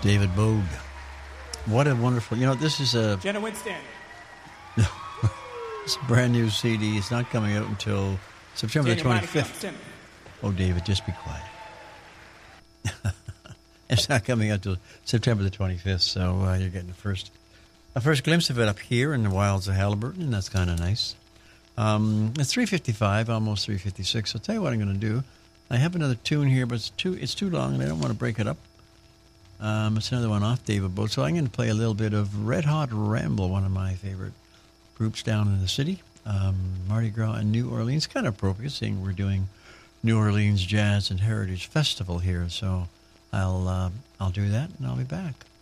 David Bogue. What a wonderful... this is a... Jenna Winston. It's a brand new CD. It's not coming out until September the 25th. Oh, David, just be quiet. It's not coming out until September the 25th, so you're getting a first glimpse of it up here in the wilds of Haliburton, and that's kind of nice. It's 3:55, almost 3:56. I'll tell you what I'm going to do. I have another tune here, but it's too long, and I don't want to break it up. It's another one off David Bogue, so I'm going to play a little bit of Red Hot Ramble, one of my favorite groups down in the city, Mardi Gras in New Orleans. Kind of appropriate, seeing we're doing New Orleans Jazz and Heritage Festival here, so I'll do that, and I'll be back.